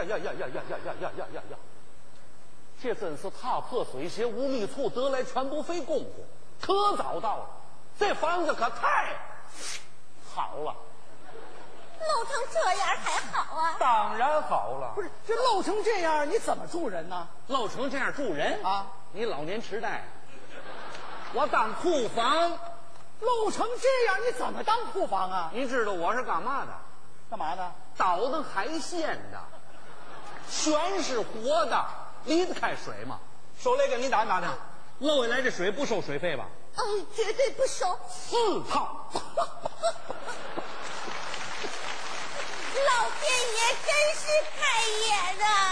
呀！这真是踏破水鞋无觅处，得来全不费工夫，可找到了。这房子可太好了， 漏成这样还好啊？ 当然好了。 不是这漏成这样，你怎么住人呢？ 漏成这样住人啊？ 你老年痴呆？我当库房。 漏成这样，你怎么当库房啊？ 你知道我是干嘛的？ 干嘛的？ 倒腾海鲜的，全是活的，离得开水吗？手雷给你打的，漏下来这水不收水费吧？ 绝对不收。 4套。 老天爷真是开眼啊！